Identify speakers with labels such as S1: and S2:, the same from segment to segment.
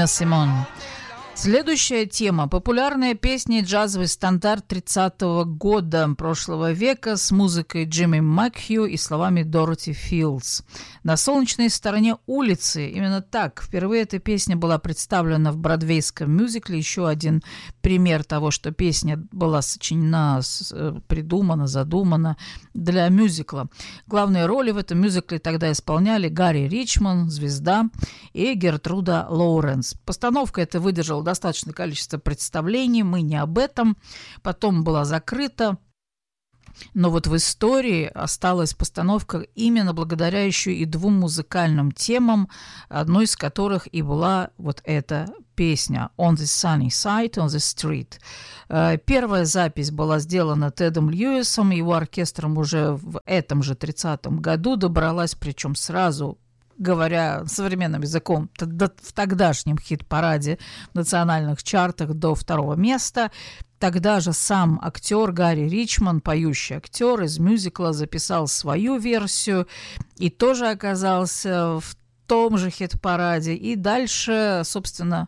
S1: Нина Симон. Следующая тема – популярная песня и джазовый стандарт 30-го года прошлого века с музыкой Джимми Макхью и словами Дороти Филдс. «На солнечной стороне улицы» – именно так. Впервые эта песня была представлена в бродвейском мюзикле. Еще один пример того, что песня была сочинена, придумана, задумана для мюзикла. Главные роли в этом мюзикле тогда исполняли Гарри Ричмон, звезда, и Гертруда Лоуренс. Постановка эта выдержала достаточное количество представлений, мы не об этом. Потом была закрыта. Но вот в истории осталась постановка именно благодаря еще и двум музыкальным темам, одной из которых и была вот эта песня «On the Sunny Side, on the Street». Первая запись была сделана Тедом Льюисом, его оркестром уже в этом же 30-м году добралась, причем сразу, говоря современным языком, в тогдашнем хит-параде в национальных чартах до 2-го места. Тогда же сам актер Гарри Ричмон, поющий актер из мюзикла, записал свою версию и тоже оказался в том же хит-параде. И дальше, собственно,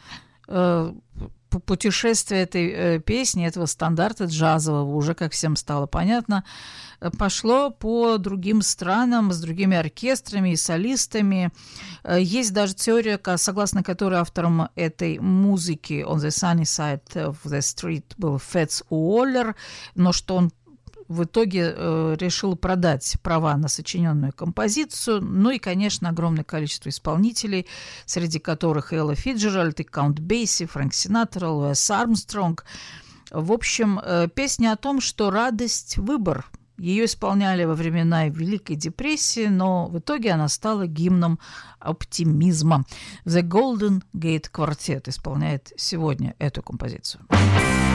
S1: путешествие этой песни, этого стандарта джазового, уже, как всем стало понятно, пошло по другим странам, с другими оркестрами и солистами. Есть даже теория, согласно которой автором этой музыки «On the Sunny Side of the Street» был Фэтс Уоллер, но что он в итоге решил продать права на сочиненную композицию. Ну и, конечно, огромное количество исполнителей, среди которых Элла Фицджеральд, и Каунт Бейси, Фрэнк Синатра, Луис Армстронг. В общем, песня о том, что радость – выбор. Ее исполняли во времена Великой депрессии, но в итоге она стала гимном оптимизма. The Golden Gate Quartet исполняет сегодня эту композицию.